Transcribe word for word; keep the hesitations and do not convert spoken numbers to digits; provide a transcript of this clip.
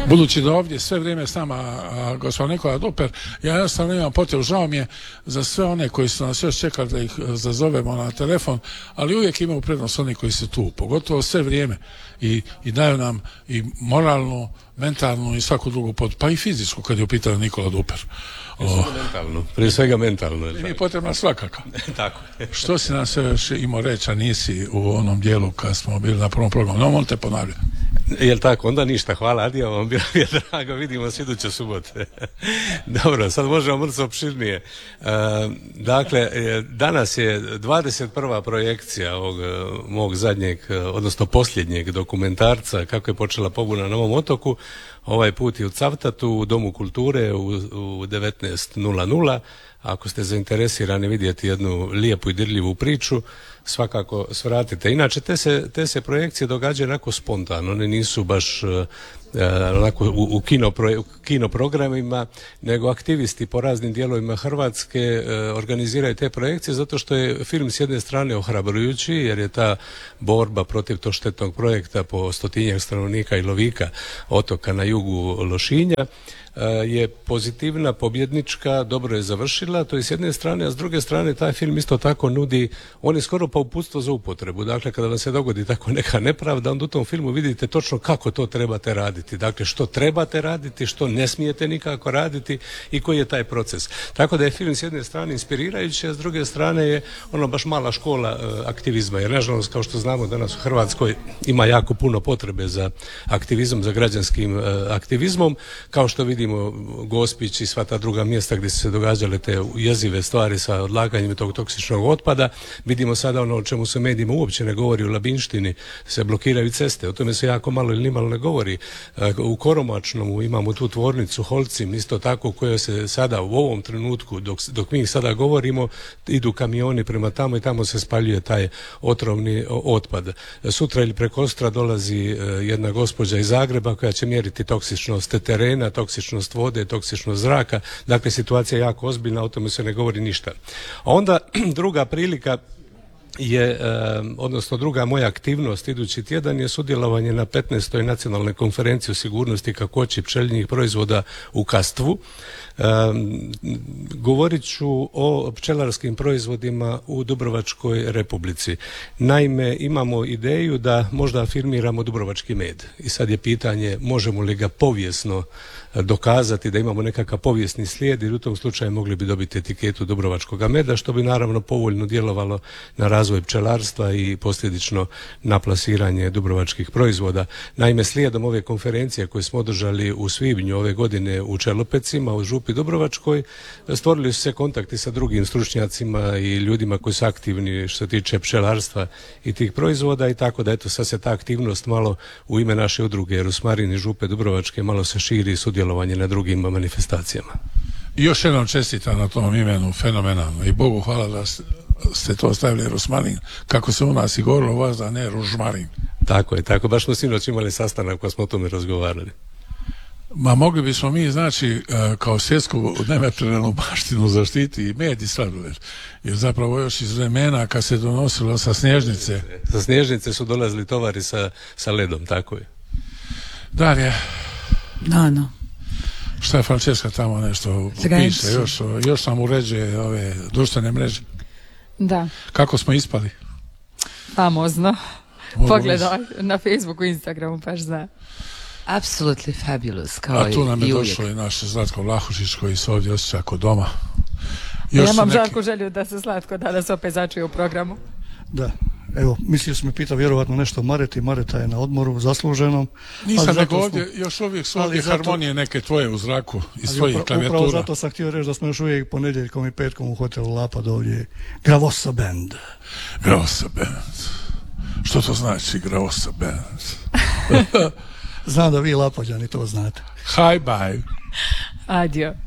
Budući da ovdje sve vrijeme s nama gospodin Nikola Duper, ja jednostavno imam potrebu, žao mi je za sve one koji su nas još čekali da ih zazovemo na telefon, ali uvijek imaju prednost oni koji su tu, pogotovo sve vrijeme i, i daju nam i moralnu, mentalnu i svaku drugu pot, pa i fizičku kad je u pitanju Nikola Duper. Prije svega mentalno. Prije svega mentalno. I nije potrebna svakako. Tako. Što si nam sve još imao reći, a nisi u onom dijelu kad smo bili na prvom programu? No, on te ponavlja. Jel tako? Onda ništa. Hvala, Adija, vam bilo je drago. Vidimo se iduće subote. Dobro, sad možemo mrtvo opširnije. E, dakle, danas je dvadeset prva projekcija ovog mog zadnjeg, odnosno posljednjeg dokumentarca kako je počela pobuna na Novom otoku. Ovaj put je u Cavtatu, u Domu kulture u, u devetnaest nula nula. Ako ste zainteresirani vidjeti jednu lijepu i dirljivu priču, svakako svratite. Inače, te se, te se projekcije događaju onako spontano, one nisu baš uh, onako u, u, kino pro, u kino programima, nego aktivisti po raznim dijelovima Hrvatske uh, organiziraju te projekcije, zato što je film s jedne strane ohrabrujući, jer je ta borba protiv tog štetnog projekta po stotinjak stanovnika i lovika otoka na jugu Lošinja je pozitivna, pobjednička, dobro je završila, to je s jedne strane, a s druge strane taj film isto tako nudi, on je skoro pa uputstvo za upotrebu. Dakle, kada vam se dogodi tako neka nepravda, onda u tom filmu vidite točno kako to trebate raditi. Dakle, što trebate raditi, što ne smijete nikako raditi i koji je taj proces. Tako da je film s jedne strane inspirirajući, a s druge strane je ono baš mala škola uh, aktivizma, jer nažalost, kao što znamo, danas u Hrvatskoj ima jako puno potrebe za aktivizam, za građanskim uh, aktivizmom, kao što vidimo Gospić i sva ta druga mjesta gdje su se događale te jezive stvari sa odlaganjem tog toksičnog otpada. Vidimo sada ono o čemu se medijima uopće ne govori, u Labinštini se blokiraju ceste, o tome se jako malo ili nimalo ne govori. U Koromačnom imamo tu tvornicu Holcim, isto tako, u kojoj se sada u ovom trenutku, dok, dok mi sada govorimo, idu kamioni prema tamo i tamo se spaljuje taj otrovni otpad. Sutra ili prekostra dolazi jedna gospođa iz Zagreba koja će mjeriti toksičnost terena, toksičnost vode, toksičnost zraka, dakle situacija je jako ozbiljna, o tome se ne govori ništa. A onda druga prilika je, eh, odnosno druga moja aktivnost idući tjedan je sudjelovanje na petnaestoj nacionalnoj konferenciji o sigurnosti i kakvoći pčelinjih proizvoda u Kastvu. E, govorit ću o pčelarskim proizvodima u Dubrovačkoj Republici. Naime, imamo ideju da možda afirmiramo dubrovački med i sad je pitanje možemo li ga povijesno dokazati da imamo nekakav povijesni slijed, jer u tom slučaju mogli bi dobiti etiketu dubrovačkog meda, što bi naravno povoljno djelovalo na razvoj pčelarstva i posljedično na plasiranje dubrovačkih proizvoda. Naime, slijedom ove konferencije koje smo održali u svibnju ove godine u Čelopecima, u Župi Dubrovačkoj, stvorili su se kontakti sa drugim stručnjacima i ljudima koji su aktivni što se tiče pčelarstva i tih proizvoda, i tako da eto sad se ta aktivnost malo u ime naše udruge Rusmarin i Župe Dubrovačke malo se širi i sudjelovanje na drugim manifestacijama. I još jednom čestitam na tom imenu, fenomenalno, i Bogu hvala da ste to stavili Rusmarin, kako se u nas i govorilo vas, da ne Ružmarin. Tako je, tako, baš smo sinoć imali sastanak pa smo o tome razgovarali. Ma mogli bismo mi, znači, kao svjetsku nematerijalnu baštinu zaštiti i med i sladoled, jer zapravo još iz vremena kad se donosilo sa Snježnice. Sa Snježnice su dolazili tovari sa, sa ledom, tako je. Darija. No, no. Šta je Franceska tamo nešto piše, još, još nam uređuje ove društvene mreže. Da. Kako smo ispali? Famozno. Pogledaj na Facebooku, Instagramu, paš zna. Absolutely fabulous. Kao a tu nam je i došlo i naš Zlatko Vlahušić koji se ovdje osjeća kod doma. Još ja imam neki... žarku želju da se Zlatko danas opet začuje u programu. Da. Evo, mislio sam mi pita vjerovatno nešto o Mareti, Mareta je na odmoru zasluženom. Nisam nego ovdje, smo... još uvijek su ovdje zato... harmonije neke tvoje u zraku i svojih upra- klavijatura. Upravo zato sam htio reći da smo još uvijek ponedjeljkom i petkom u hotelu Lapad ovdje. Gravosa Band. Gravosa Band. Što to znači Gravosa Band? Znam da vi Lapađani to znate. Hi bye. Adio.